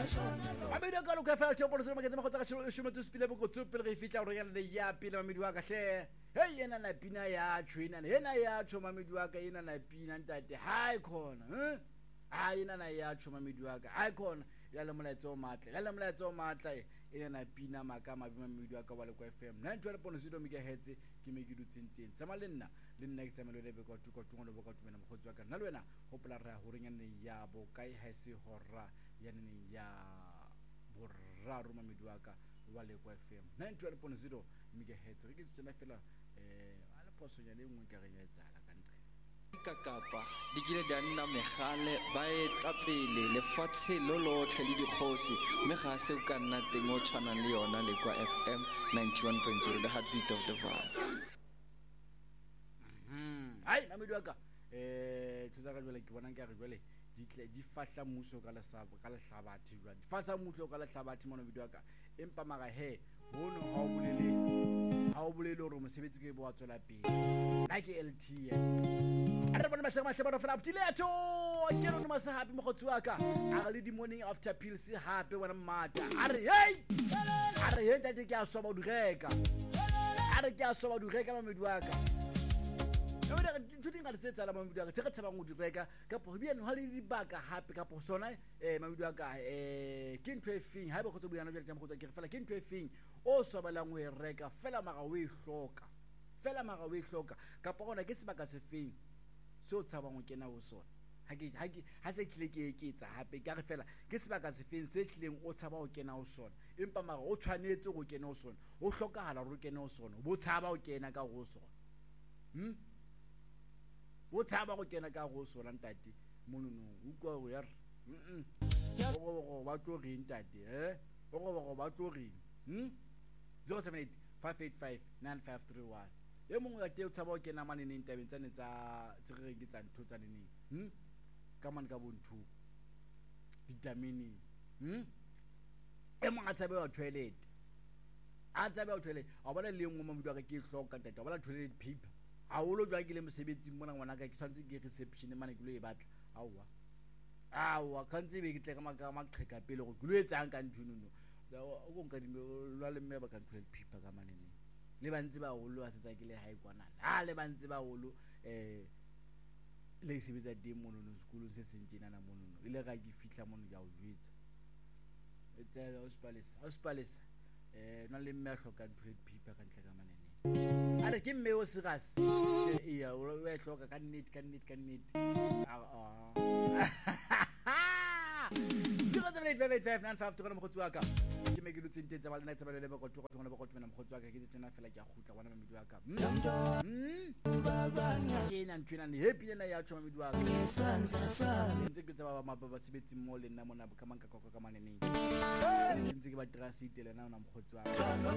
Mamedi ka lo ka fa tšo polo se maketse magotsa ka šome tsospile bo go tsopele ge fitla gore ya le ya pele mamedi wa ka hle hey yena na pina ya tšhwena yena ya tšho mamedi wa ka yena na pina ntate hai khona yena na ya tšho mamedi wa ka hai khona ya le molaetso o matla ena na pina maka mabi mamedi wa ka wa le kwa FM 912.0 megahertz ke me ke dutseng teng tsama le nna ke tsamelo le be go tuko bo ka tumena mogotsi wa ka nna le wena hopola re ho renya ne ya bo kai ha se hora ya ne ya boraro mamedi wa ka wa le kwa FM 912.0 megahertz re ke tsena fela a le posonya le nngwe ka re ya etsala ka ntle Kapa di kile di nna megale ba etapele lefatshe lo lotlhe le dikgosi mme ga se o ka nna teng o tshwanang le yona le kwa FM 91.0 the heartbeat of the valley. Hai mamedi wa ka thusa ka jwale ke bona ke re jwale di fahla muso ka lehlabathi jwale di fasa muso ka lehlabathi mona video ka empa maga he hono ha o bolele hore mosebetsi ke bo wa tswela pele la ke LT re bona matlha ba fela botile atho ke re no masahapi mogotsi wa ka a le di morning after pills hape bona mmata a re hey ntate ke a soba du reka mamedi wa ka nthoding ga tse tsala mamedi wa ka tse tshabang go di reka ka po bia no ha le dibaka hape ka po sona mamedi wa ka ke ntho e feng ha ba go tsebuana jwa tsa mogotsi ke fela ke ntho e feng o sobelang o e reka fela maga o e hloka ka po gona ke sebaka se feng so tshabang go kena o sona ha se tlile ke etsa hape ka re fela ke sebaka se feng se tlileng o tshaba go kena o sona empa maga o tshwanetse go kena o sona o hlokahala go kena o sona bo tshaba go kena ka go sona bo tshaba go kena ka go sona ntate monono o kwa go ya go ba tlo re ntate go ba tlo re 078 585 9531 e mongwe ya teo tshaba go kena manene tabeng tsane tsa tsere ke tsa ntho tsa nene ka man ka bonthu vitamini e mongwe a tshabe wa toilet a bona le ngwe mamedi wa ka ke hloka tata a bona toilet paper a holo jwa ke le mosebetsi mona ngwana ka ke tshwantse ke reception mane ke lo e batla awa kantse be ke tle ka maqheka pele go ke lo etsang ka nthunono o go nka dimelo le mme ba ka toilet paper ka manene le bantsi ba holo a setsa ke le hae kwana le bantsi ba holo le sebetsa teng monono sekolo se sentsena na monono ile ga ke fitla mono ja o jwetsa etsa hospitals na le mme a hloka toilet paper ka ntle ka manene are ke mme o segas o e hloka ka nnete 0785595 tokana mogotsi wa ka ke me ke lutseng teng tsa ba lena tsa ba le ba go tokana ba go tmena mogotsi wa ka ke tsena fela ke a gutla bona mamedi wa ka ke nna ntwena ne happy ena ya tshoma mamedi wa ka ntse ke tsa ba ba sebetsi mo le nna mona ka manka ka manene ntse ke ba trust itele na mogotsi wa ka